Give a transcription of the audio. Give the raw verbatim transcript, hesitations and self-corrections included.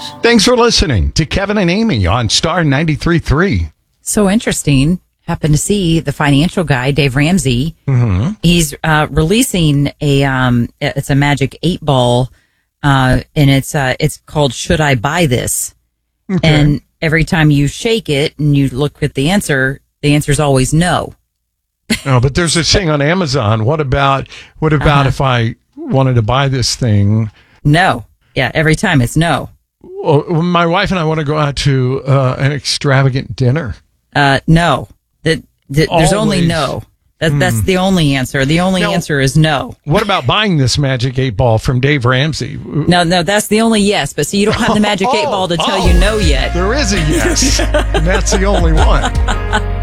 Thanks for listening to Kevin and Amy on Star ninety-three point three. So interesting. Happened to see the financial guy, Dave Ramsey. Mm-hmm. He's uh, releasing a, um, it's a magic eight ball, uh, and it's uh, it's called Should I Buy This? Okay. And every time you shake it and you look at the answer, the answer is always no. Oh, but there's this thing on Amazon. What about what about Uh-huh. if I wanted to buy this thing? No. Yeah, every time it's no. Well, my wife and I want to go out to uh, an extravagant dinner. Uh, no. That, that there's only Always. no. That, That's the only answer. The only No. answer is no. What about buying this magic eight ball from Dave Ramsey? No, no, that's the only yes. But see, you don't have the magic eight Oh, ball to tell oh. you no yet. There is a yes, and that's the only one.